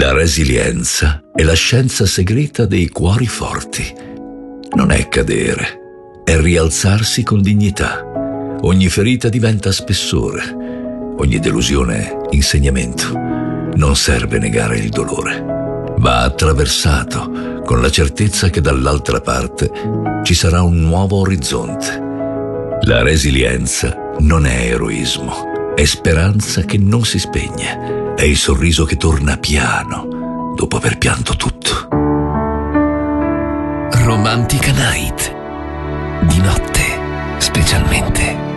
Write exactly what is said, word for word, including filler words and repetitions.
La resilienza è la scienza segreta dei cuori forti. Non è cadere, è rialzarsi con dignità. Ogni ferita diventa spessore, ogni delusione insegnamento. Non serve negare il dolore. Va attraversato con la certezza che dall'altra parte ci sarà un nuovo orizzonte. La resilienza non è eroismo, è speranza che non si spegne, è il sorriso che torna piano dopo aver pianto tutto. Romantica Night. Di notte, specialmente.